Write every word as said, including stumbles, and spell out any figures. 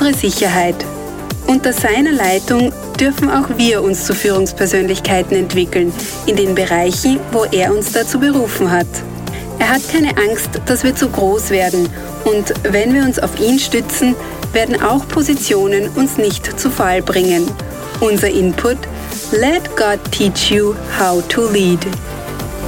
unsere Sicherheit. Unter seiner Leitung dürfen auch wir uns zu Führungspersönlichkeiten entwickeln, in den Bereichen, wo er uns dazu berufen hat. Er hat keine Angst, dass wir zu groß werden, und wenn wir uns auf ihn stützen, werden auch Positionen uns nicht zu Fall bringen. Unser Input: Let God teach you how to lead.